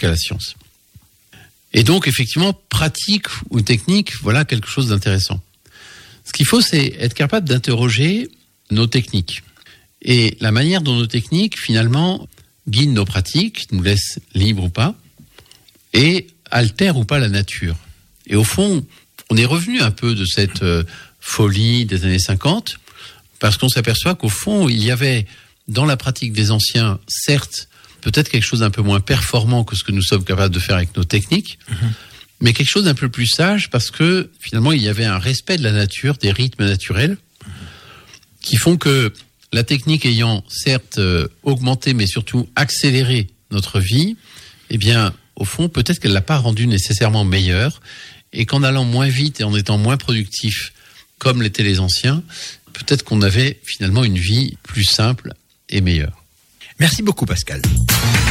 à la science. Et donc, effectivement, pratique ou technique, voilà quelque chose d'intéressant. Ce qu'il faut, c'est être capable d'interroger nos techniques. Et la manière dont nos techniques, finalement, guident nos pratiques, nous laissent libres ou pas, et altèrent ou pas la nature. Et au fond, on est revenu un peu de cette folie des années 50, parce qu'on s'aperçoit qu'au fond, il y avait dans la pratique des anciens, certes, peut-être quelque chose d'un peu moins performant que ce que nous sommes capables de faire avec nos techniques, mais quelque chose d'un peu plus sage parce que finalement il y avait un respect de la nature, des rythmes naturels, qui font que la technique ayant certes augmenté mais surtout accéléré notre vie, eh bien au fond peut-être qu'elle l'a pas rendue nécessairement meilleure et qu'en allant moins vite et en étant moins productif comme l'étaient les anciens, peut-être qu'on avait finalement une vie plus simple et meilleure. Merci beaucoup Pascal.